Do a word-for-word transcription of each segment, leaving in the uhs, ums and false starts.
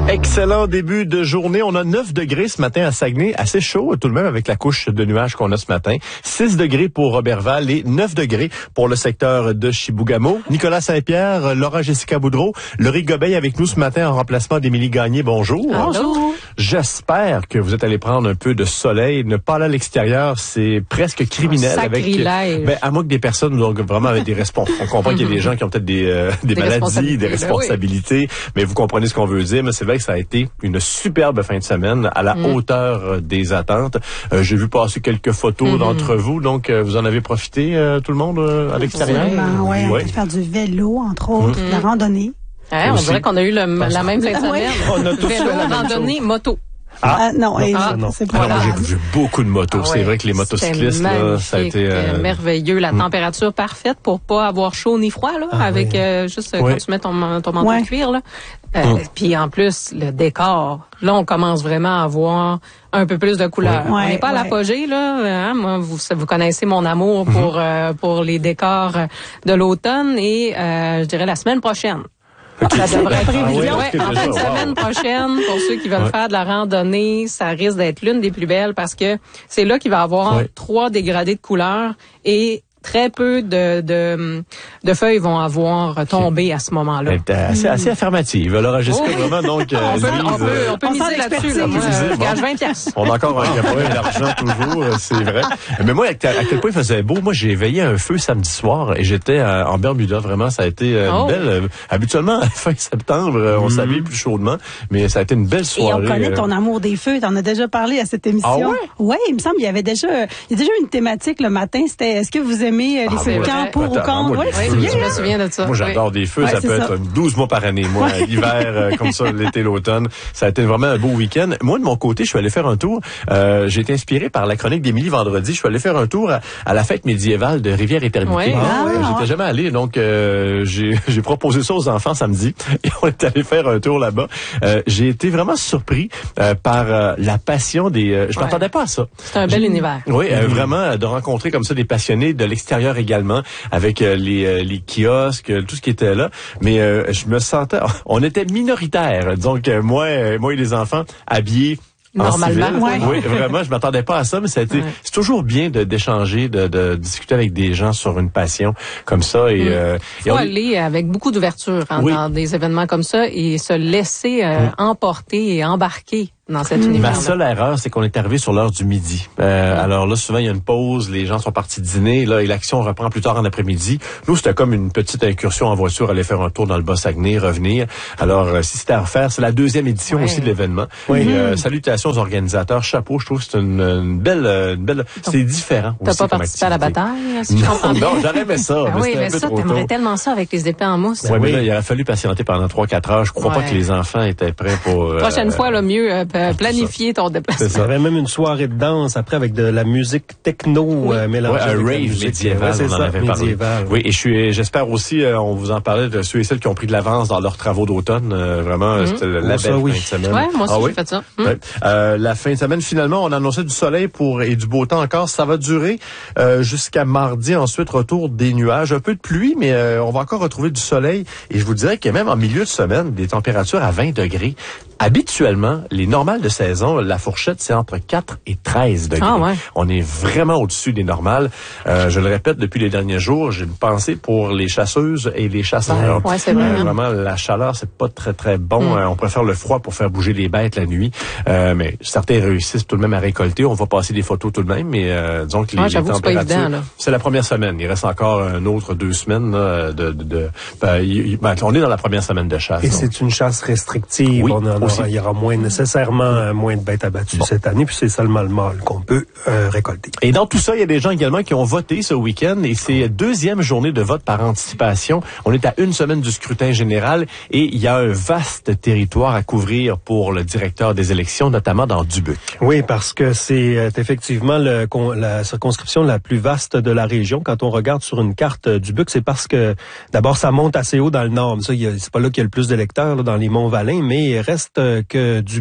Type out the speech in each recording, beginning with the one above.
Excellent début de journée. On a neuf degrés ce matin à Saguenay. Assez chaud tout de même avec la couche de nuages qu'on a ce matin. six degrés pour Robertval et neuf degrés pour le secteur de Chibougamau. Nicolas Saint-Pierre, Laura Jessica Boudreau, Laurie Gobeil avec nous ce matin en remplacement d'Émilie Gagné. Bonjour. Bonjour. J'espère que vous êtes allé prendre un peu de soleil. Ne pas aller à l'extérieur, c'est presque criminel. Sacrilège. Avec, ben, à moins que des personnes donc, vraiment avec des responsabilités. On comprend qu'il y a des gens qui ont peut-être des, euh, des, des maladies, des responsabilités. Oui. Mais vous comprenez ce qu'on veut dire. Mais c'est vrai que ça a été une superbe fin de semaine à la mm. hauteur des attentes. Euh, j'ai vu passer quelques photos mm-hmm. d'entre vous. Donc, euh, vous en avez profité, euh, tout le monde, euh, à l'extérieur? Absolument, oui. On a pu faire du vélo, entre autres, mm. de la randonnée. Ouais, on dirait qu'on a eu le, la même fin de semaine. Ouais. On a tous vélo, fait la randonnée, moto. Ah, ah non, non, ah, non. c'est pas Alors, j'ai vu beaucoup de motos. Ah, c'est ouais. vrai que les motocyclistes, là, ça a été euh... merveilleux. La mm. température parfaite pour pas avoir chaud ni froid, là, ah, avec oui. euh, juste oui. quand tu mets ton, ton manteau ouais. de cuir, là. Euh, mm. Puis en plus, le décor. Là, on commence vraiment à voir un peu plus de couleurs. Ouais. On n'est pas ouais. à l'apogée, là. Hein? Moi, vous, vous connaissez mon amour pour mm-hmm. euh, pour les décors de l'automne et euh, je dirais la semaine prochaine. Okay. Ça devrait être prévision. Ah ouais, en fin de semaine prochaine, pour ceux qui veulent ouais. faire de la randonnée, ça risque d'être l'une des plus belles parce que c'est là qu'il va y avoir ouais. trois dégradés de couleurs et très peu de, de, de feuilles vont avoir tombé à ce moment-là. Elle est assez, assez affirmative. Alors, Jessica, oh. vraiment, donc, euh, on, peut, Lise, on peut, on peut on miser là-dessus, là. Moi, je gage vingt piastres. On a encore un gamin d'argent toujours, c'est vrai. Mais moi, à quel point il faisait beau, moi, j'ai veillé un feu samedi soir et j'étais en Bermuda, vraiment, ça a été une oh. belle, euh, habituellement, fin septembre, on mm. s'habille plus chaudement, mais ça a été une belle soirée. Et on connaît ton amour des feux, t'en as déjà parlé à cette émission. Ah ouais? Oui, il me semble, il y avait déjà, il y a déjà une thématique le matin, c'était, est-ce que vous aimez les ah, feux de camp pour ou contre? Oui, oui, je me souviens de ça. Moi, j'adore oui. des feux. Ouais, ça peut ça. être douze mois par année. Moi, l'hiver, euh, comme ça, l'été, l'automne. Ça a été vraiment un beau week-end. Moi, de mon côté, je suis allé faire un tour. Euh, j'ai été inspiré par la chronique d'Émilie vendredi. Je suis allé faire un tour à, à la fête médiévale de Rivière-Éternité. Ouais. Ah, euh, J'étais ouais. jamais allé, donc euh, j'ai, j'ai proposé ça aux enfants samedi. Et on est allé faire un tour là-bas. Euh, j'ai été vraiment surpris euh, par euh, la passion des... Euh, je ouais. m'attendais pas à ça. C'est un bel j'ai, univers. Oui, euh, mm-hmm. vraiment, de rencontrer comme ça des passionnés de l'extérieur également, avec euh, les, euh, les kiosques, tout ce qui était là. Mais euh, je me sentais... On était minoritaires. Donc, euh, moi, euh, moi et les enfants habillés normalement, ouais. Oui, vraiment, je m'attendais pas à ça, mais ça a été, ouais. c'est toujours bien de, d'échanger, de, de discuter avec des gens sur une passion comme ça. Et, mmh. euh, faut et on... aller avec beaucoup d'ouverture hein, oui. dans des événements comme ça et se laisser euh, mmh. emporter et embarquer dans cet mmh. univers. Ma seule erreur, c'est qu'on est arrivé sur l'heure du midi. Euh, mmh. Alors là, souvent, il y a une pause, les gens sont partis dîner, là, et l'action reprend plus tard en après-midi. Nous, c'était comme une petite incursion en voiture, aller faire un tour dans le Bas-Saguenay, revenir. Alors, euh, si c'était à refaire, c'est la deuxième édition ouais. aussi de l'événement. Oui. Et, euh, salutations aux organisateurs. Chapeau, je trouve que c'est une, une belle, une belle, c'est différent. T'as aussi pas participé à la bataille? Si non, je non, j'aurais aimé ça. Ah mais oui, mais ça, t'aimerais tôt. tellement ça avec les épées en mousse. Ouais, oui, mais là, il aurait fallu patienter pendant trois quatre heures. Je crois ouais. pas que les enfants étaient prêts pour... Euh, Prochaine fois, le mieux, euh, planifier ton déplacement. Il y avait même une soirée de danse après avec de la musique techno oui. euh, mélangée. Ouais, un avec rave musique, médiéval, ouais, on en ça, avait médiéval. parlé. Oui, et je suis, j'espère aussi, euh, on vous en parlait de ceux et celles qui ont pris de l'avance dans leurs travaux d'automne. Euh, vraiment, mmh. c'était la oh, belle ça, oui. fin de semaine. Ouais, moi aussi, ah, j'ai oui? fait ça. Mmh. Ouais. Euh, la fin de semaine, finalement, on annonçait du soleil pour et du beau temps encore. Ça va durer euh, jusqu'à mardi. Ensuite, retour des nuages. Un peu de pluie, mais euh, on va encore retrouver du soleil. Et je vous dirais qu'il y a même en milieu de semaine des températures à vingt degrés. Habituellement, les normales de saison, la fourchette, c'est entre quatre et treize degrés. Ah ouais. On est vraiment au-dessus des normales. Euh, je le répète, depuis les derniers jours, j'ai une pensée pour les chasseuses et les chasseurs. Ouais, c'est vrai. Euh, vraiment, la chaleur, c'est pas très, très bon. Mm. Euh, on préfère le froid pour faire bouger les bêtes la nuit. Euh, mais certains réussissent tout de même à récolter. On va passer des photos tout de même, mais euh, disons que les, ouais, les températures... c'est pas évident, là. C'est la première semaine. Il reste encore un autre deux semaines là, de... de, de ben, il, ben, on est dans la première semaine de chasse. Et donc. C'est une chasse restrictive. Oui, on en aussi. aura, il y aura moins nécessairement euh, moins de bêtes abattues bon. cette année, puis c'est seulement le mâle qu'on peut euh, récolter. Et dans tout ça, il y a des gens également qui ont voté ce week-end et c'est deuxième journée de vote par anticipation. On est à une semaine du scrutin général et il y a un vaste territoire à couvrir pour le directeur des élections, notamment dans Dubuc. Oui, parce que c'est euh, effectivement le, la circonscription la plus vaste de la région. Quand on regarde sur une carte euh, Dubuc, c'est parce que d'abord ça monte assez haut dans le nord. Ça, il y a, c'est pas là qu'il y a le plus d'électeurs là, dans les Monts-Valin, mais il reste euh, que Dubuc, euh,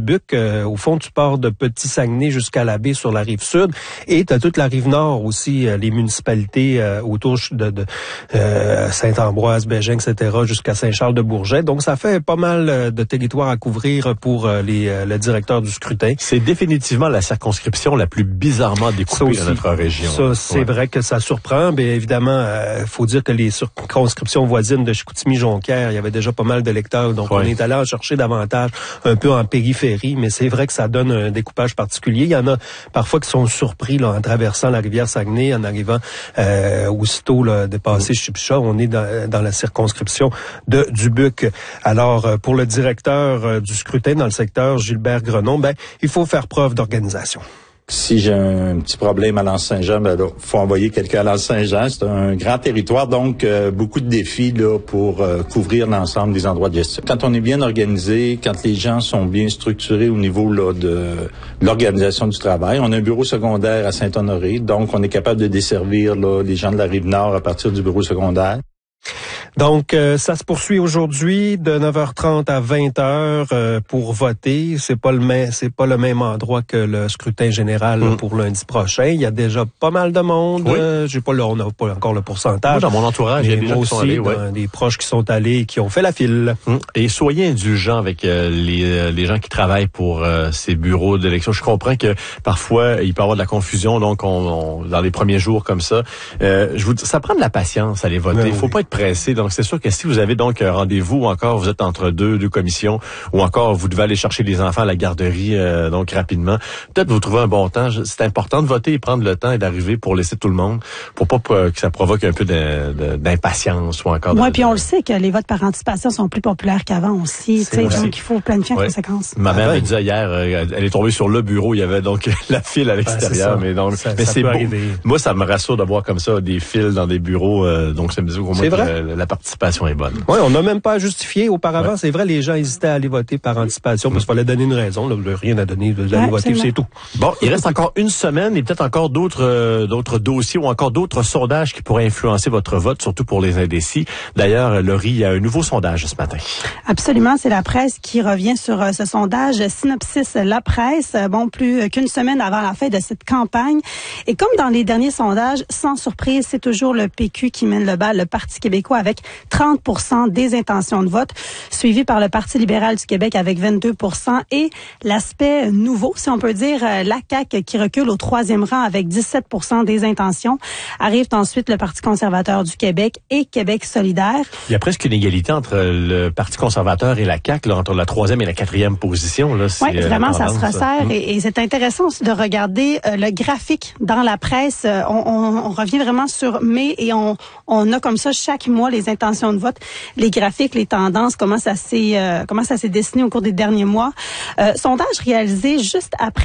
euh, au fond, tu pars de Petit-Saguenay jusqu'à la baie sur la rive sud et tu as toute la rive nord aussi, euh, les municipalités euh, autour de, de euh, Saint-Ambroise, Bégin, et cetera jusqu'à Saint-Charles-de-Bourget. Donc, ça fait pas mal de territoire à couvrir pour euh, les, euh, le directeur du scrutin. C'est définitivement la circonscription la plus bizarrement découpée aussi, de notre région. Ça, c'est ouais. vrai que ça surprend. Bien évidemment, il euh, faut dire que les circonscriptions voisines de Chicoutimi-Jonquière, il y avait déjà pas mal d'électeurs. Donc, ouais. on est allé en chercher davantage un peu en périphérie. Mais c'est vrai que ça donne un découpage particulier. Il y en a parfois qui sont surpris là, en traversant la rivière Saguenay, en arrivant euh, aussitôt là, de passer mmh. Chipcha. On est dans, dans la circonscription de Dubuque. Alors, pour le directeur euh, du scrutin dans le secteur, Gilbert Grenon, ben, il faut faire preuve d'organisation. Si j'ai un petit problème à L'Anse-Saint-Jean, ben là, faut envoyer quelqu'un à L'Anse-Saint-Jean. C'est un grand territoire, donc euh, beaucoup de défis là pour euh, couvrir l'ensemble des endroits de gestion. Quand on est bien organisé, quand les gens sont bien structurés au niveau là de, de l'organisation du travail, on a un bureau secondaire à Saint-Honoré, donc on est capable de desservir là les gens de la Rive-Nord à partir du bureau secondaire. Donc, euh, ça se poursuit aujourd'hui de neuf heures trente à vingt heures euh, pour voter. C'est pas le même, c'est pas le même endroit que le scrutin général mmh. pour lundi prochain. Il y a déjà pas mal de monde. Oui. Euh, j'ai pas le, on n'a pas encore le pourcentage. Moi, dans mon entourage, il y a des gens qui sont allés, ouais. des proches qui sont allés et qui ont fait la file. Mmh. Et soyez indulgents avec euh, les, euh, les gens qui travaillent pour euh, ces bureaux d'élection. Je comprends que parfois il peut y avoir de la confusion, donc on, on, dans les premiers jours comme ça, euh, je vous dis, ça prend de la patience à aller voter. Il faut oui. pas être pressé. Donc, c'est sûr que si vous avez donc un rendez-vous ou encore vous êtes entre deux, deux commissions ou encore vous devez aller chercher les enfants à la garderie euh, donc rapidement, peut-être vous trouvez un bon temps. C'est important de voter et prendre le temps et d'arriver pour laisser tout le monde, pour pas que ça provoque un peu de, de, d'impatience ou encore... Oui, de, puis de... on le sait que les votes par anticipation sont plus populaires qu'avant aussi. Donc, il faut planifier en ouais. conséquence. Ma mère me disait hier, elle est tombée sur le bureau, il y avait donc la file à l'extérieur. Ben, mais donc, ça, mais ça c'est beau. Arriver. Moi, ça me rassure de voir comme ça des files dans des bureaux. Euh, donc, ça me dit au moins que la, la participation est bonne. Oui, on n'a même pas à justifier. Auparavant, ouais. c'est vrai, les gens hésitaient à aller voter par anticipation parce qu'il fallait donner une raison. Là, rien à donner, vous allez ouais, voter, c'est tout. Bon, il reste encore une semaine et peut-être encore d'autres euh, d'autres dossiers ou encore d'autres sondages qui pourraient influencer votre vote, surtout pour les indécis. D'ailleurs, Laurie, il y a un nouveau sondage ce matin. Absolument, c'est la presse qui revient sur euh, ce sondage. Synopsis, la presse, bon, plus qu'une semaine avant la fin de cette campagne. Et comme dans les derniers sondages, sans surprise, c'est toujours le P Q qui mène le bal, le Parti québécois avec trente pour cent des intentions de vote, suivi par le Parti libéral du Québec avec vingt-deux pour cent et l'aspect nouveau, si on peut dire, la C A Q qui recule au troisième rang avec dix-sept pour cent des intentions. Arrivent ensuite le Parti conservateur du Québec et Québec solidaire. Il y a presque une égalité entre le Parti conservateur et la C A Q, là, entre la troisième et la quatrième position. Oui, vraiment, ça se resserre. Et, et c'est intéressant aussi de regarder euh, le graphique dans la presse. On, on, on revient vraiment sur mai et on, on a comme ça chaque mois les intentions de vote, les graphiques, les tendances, comment ça s'est euh, comment ça s'est dessiné au cours des derniers mois. Euh, sondage réalisé juste après